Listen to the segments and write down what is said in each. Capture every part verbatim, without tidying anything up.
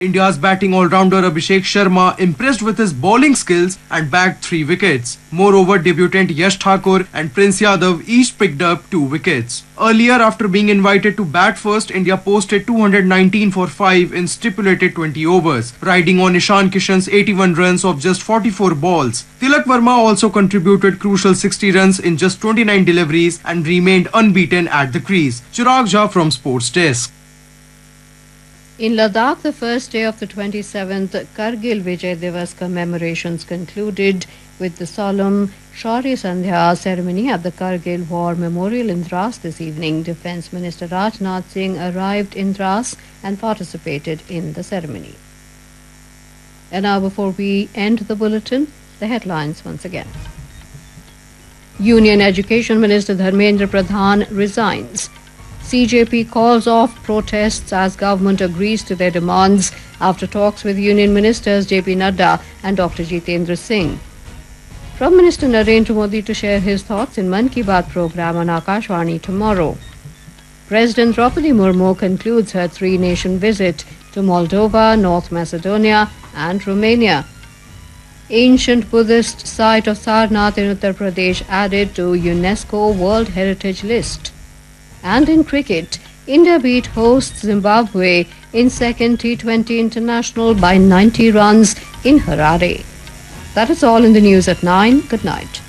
India's batting all-rounder Abhishek Sharma impressed with his bowling skills and bagged three wickets. Moreover, debutant Yash Thakur and Prince Yadav each picked up two wickets. Earlier, after being invited to bat first, India posted two hundred nineteen for five in stipulated twenty overs, riding on Ishan Kishan's eighty-one runs of just forty-four balls. Tilak Verma also contributed crucial sixty runs in just twenty-nine deliveries and remained unbeaten at the crease. Chirag Jha from Sports Desk. In Ladakh, the first day of the twenty-seventh Kargil Vijay Divas commemorations concluded with the solemn Shaurya Sandhya ceremony at the Kargil War Memorial in Dras this evening. Defence Minister Rajnath Singh arrived in Dras and participated in the ceremony. And now, before we end the bulletin, the headlines once again. Union Education Minister Dharmendra Pradhan resigns. C J P calls off protests as government agrees to their demands after talks with union ministers J P Nadda and Doctor Jitendra Singh. From Minister Narendra Modi to share his thoughts in Mann Ki Baat program on Akashvani tomorrow. President Draupadi Murmu concludes her three-nation visit to Moldova, North Macedonia and Romania. Ancient Buddhist site of Sarnath in Uttar Pradesh added to UNESCO World Heritage List. And in cricket, India beat hosts Zimbabwe in second T twenty International by ninety runs in Harare. That is all in the news at nine. Good night.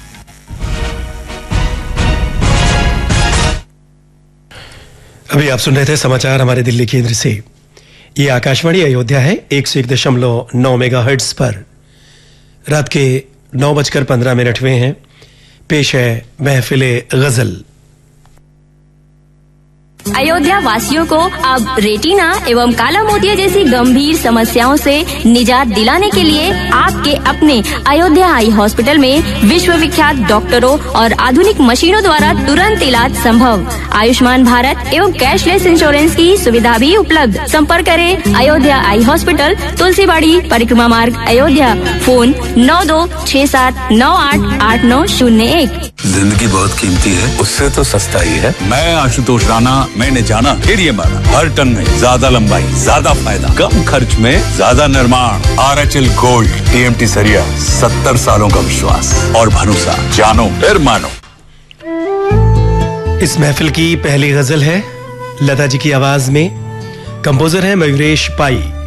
अभी आप सुन रहे थे समाचार हमारे दिल्ली केंद्र से। ये आकाशवाणी अयोध्या है एक सौ एक दशमलव नौ मेगा हर्ट्ज पर। रात के नौ बजकर पंद्रह मिनट हुए हैं। पेश है महफिले गजल। अयोध्या वासियों को अब रेटिना एवं काला मोतिया जैसी गंभीर समस्याओं से निजात दिलाने के लिए आपके अपने अयोध्या आई हॉस्पिटल में विश्व विख्यात डॉक्टरों और आधुनिक मशीनों द्वारा तुरंत इलाज संभव। आयुष्मान भारत एवं कैशलेस इंश्योरेंस की सुविधा भी उपलब्ध। संपर्क करें अयोध्या आई हॉस्पिटल, तुलसीबाड़ी, परिक्रमा मार्ग, अयोध्या। फोन नौ दो छह सात नौ आठ आठ नौ शून्य एक। जिंदगी बहुत कीमती है, उससे तो सस्ता ही है। मैं आशुतोष राणा, मैंने जाना फिर ये माना, हर टन में ज्यादा लंबाई, ज्यादा फायदा, कम खर्च में ज्यादा निर्माण। R H L gold, TMT सरिया, सत्तर सालों का विश्वास और भरोसा। जानो फिर मानो। इस महफिल की पहली गजल है लता जी की आवाज में। कंपोजर है मयूरेश पाई।